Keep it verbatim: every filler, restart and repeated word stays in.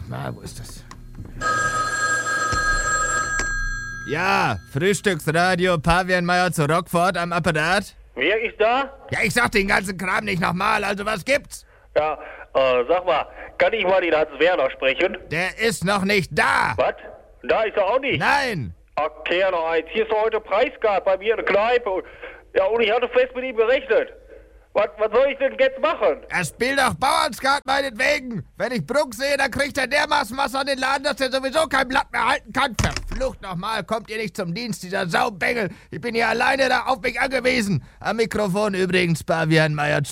mal, wo ist das? Ja, Frühstücksradio Pavianmeier zu Rockford am Apparat. Wer ist da? Ja, ich sag den ganzen Kram nicht nochmal, also was gibt's? Ja, äh, sag mal, kann ich mal den Hans Werner sprechen? Der ist noch nicht da. Was? Da ist er auch nicht? Nein. Erklär noch eins. Hier ist doch heute Preisgab bei mir in der Kneipe. Und, ja, und ich hatte fest mit ihm gerechnet. Was, was soll ich denn jetzt machen? Er spielt doch Bauernskat meinetwegen. Wenn ich Bruck sehe, dann kriegt er dermaßen was an den Laden, dass er sowieso kein Blatt mehr halten kann. Verflucht nochmal, kommt ihr nicht zum Dienst, dieser Saubengel. Ich bin hier alleine da auf mich angewiesen. Am Mikrofon übrigens Pavianmeier.